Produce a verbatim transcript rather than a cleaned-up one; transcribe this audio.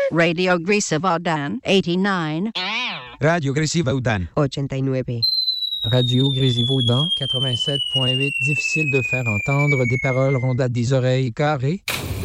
Radio Agresiva Udan, eighty-nine. Radio Agresiva Udan. ochenta y nueve. Radio Grésivaudan, quatre-vingt-sept point huit. Difficile de faire entendre des paroles rondes à des oreilles carrées.